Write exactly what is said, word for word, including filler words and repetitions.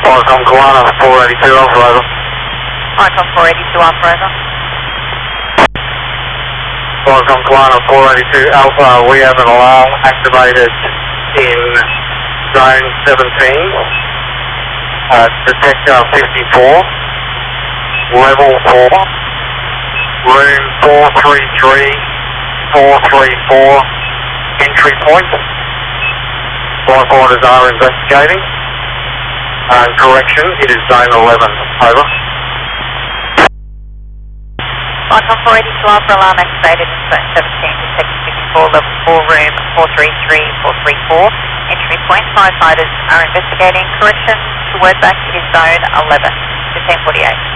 Icon Kalana four eighty-two Alpha over. Icon four eighty-two Alpha over. Icon Kalana four eighty-two Alpha, we have an alarm activated in zone seventeen, uh, detector fifty-four, level four, room four three three, four three four, entry point. Flight orders are investigating. Uh, correction, it is zone eleven, over. Icon four eighty-two Alpha, alarm activated in zone seventeen, detector fifty-four, level four, room four three three, four three four, entry point. Firefighters are investigating. Correction, to word back, it is zone eleven, fifteen forty-eight.